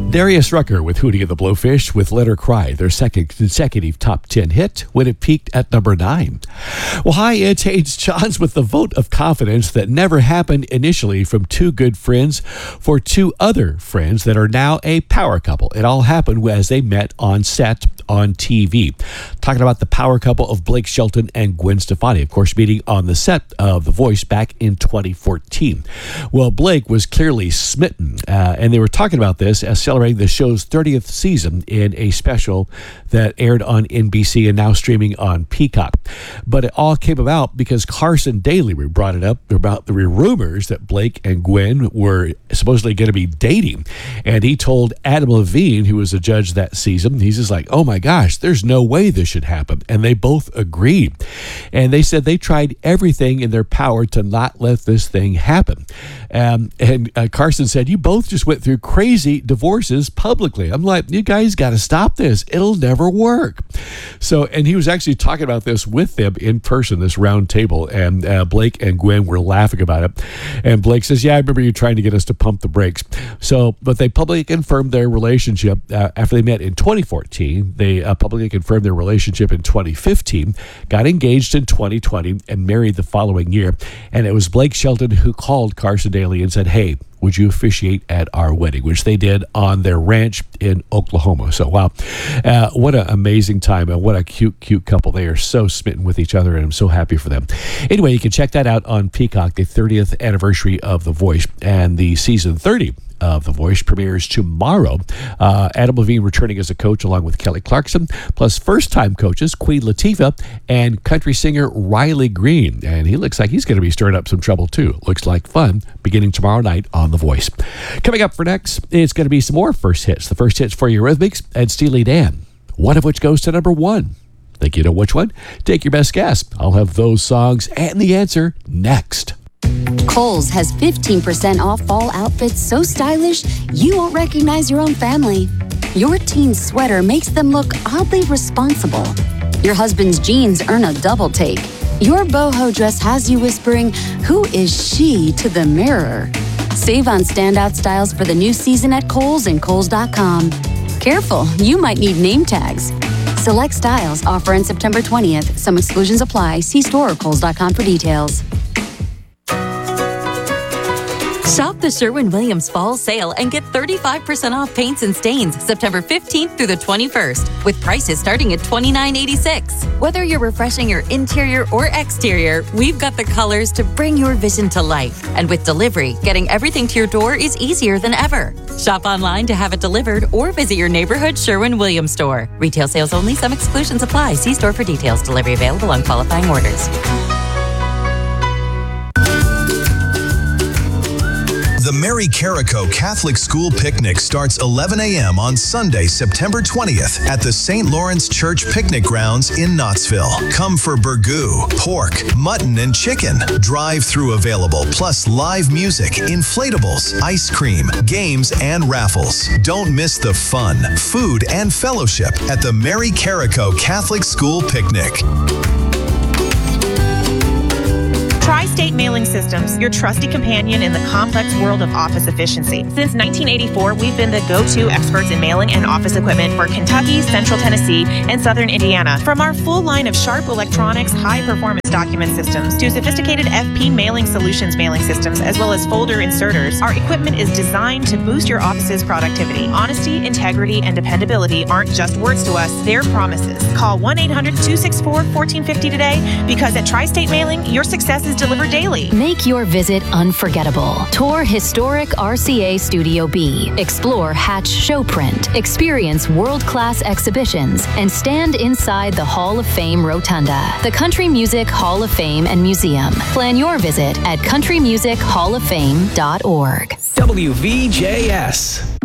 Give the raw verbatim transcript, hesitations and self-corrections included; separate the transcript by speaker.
Speaker 1: Darius Rucker with Hootie and the Blowfish with Let Her Cry, their second consecutive top ten hit when it peaked at number nine. Well, hi, it's Hayes Johns with the vote of confidence that never happened initially from two good friends for two other friends that are now a power couple. It all happened as they met on set on T V. Talking about the power couple of Blake Shelton and Gwen Stefani, of course, meeting on the set of The Voice back in twenty fourteen. Well, Blake was clearly smitten, uh, and they were talking about this as celebrating the show's thirtieth season in a special that aired on N B C and now streaming on Peacock. But it all came about because Carson Daly brought it up about the rumors that Blake and Gwen were supposedly going to be dating. And he told Adam Levine, who was a judge that season, he's just like, oh my gosh, there's no way this should happen. And they both agreed. And they said they tried everything in their power to not let this thing happen. Um, and uh, Carson said, you both just went through crazy divorces publicly. I'm like, you guys got to stop this. It'll never work. So, and he was actually talking about this with them in person, this round table. And uh, Blake and Gwen were laughing about it. And Blake says, yeah, I remember you trying to get us to pump the brakes. So, but they publicly confirmed their relationship uh, after they met in twenty fourteen. They uh, publicly confirmed their relationship in twenty fifteen, got engaged in twenty twenty, and married the following year. And it was Blake Shelton who called Carson Daly and said, hey, would you officiate at our wedding, which they did on their ranch in Oklahoma. So, wow, uh, what an amazing time, and what a cute, cute couple. They are so smitten with each other, and I'm so happy for them. Anyway, you can check that out on Peacock, the thirtieth anniversary of The Voice, and the season thirty of The Voice premieres tomorrow. Uh, Adam Levine returning as a coach along with Kelly Clarkson, plus first-time coaches Queen Latifah and country singer Riley Green. And he looks like he's going to be stirring up some trouble too. Looks like fun beginning tomorrow night on The Voice. Coming up for next, it's going to be some more first hits. The first hits for Eurythmics and Steely Dan, one of which goes to number one. Think you know which one? Take your best guess. I'll have those songs and the answer next.
Speaker 2: Kohl's has fifteen percent off fall outfits so stylish you won't recognize your own family. Your teen's sweater makes them look oddly responsible. Your husband's jeans earn a double take. Your boho dress has you whispering, who is she, to the mirror. Save on standout styles for the new season at Kohl's and Kohl's dot com. Careful, you might need name tags. Select styles offer on September twentieth. Some exclusions apply. See store or Kohl's dot com for details.
Speaker 3: Shop the Sherwin-Williams Fall Sale and get thirty-five percent off paints and stains September fifteenth through the twenty-first, with prices starting at twenty-nine eighty-six. Whether you're refreshing your interior or exterior, we've got the colors to bring your vision to life. And with delivery, getting everything to your door is easier than ever. Shop online to have it delivered or visit your neighborhood Sherwin-Williams store. Retail sales only. Some exclusions apply. See store for details. Delivery available on qualifying orders.
Speaker 4: The Mary Carrico Catholic School Picnic starts eleven a.m. on Sunday, September twentieth at the Saint Lawrence Church Picnic Grounds in Knoxville. Come for burgoo, pork, mutton, and chicken. Drive-through available, plus live music, inflatables, ice cream, games, and raffles. Don't miss the fun, food, and fellowship at the Mary Carrico Catholic School Picnic.
Speaker 5: Tri-State Mailing Systems, your trusty companion in the complex world of office efficiency. Since nineteen eighty-four, we've been the go-to experts in mailing and office equipment for Kentucky, Central Tennessee, and Southern Indiana. From our full line of sharp electronics, high-performance document systems, to sophisticated F P Mailing Solutions mailing systems, as well as folder inserters, our equipment is designed to boost your office's productivity. Honesty, integrity, and dependability aren't just words to us, they're promises. Call one eight hundred two six four one four five zero today, because at Tri-State Mailing, your success is delivered daily.
Speaker 6: Make your visit unforgettable. Tour historic R C A Studio B. Explore Hatch Showprint. Experience world-class exhibitions and stand inside the Hall of Fame Rotunda, the Country Music Hall of Fame and Museum. Plan your visit at country music hall of fame dot org.
Speaker 7: W V J S.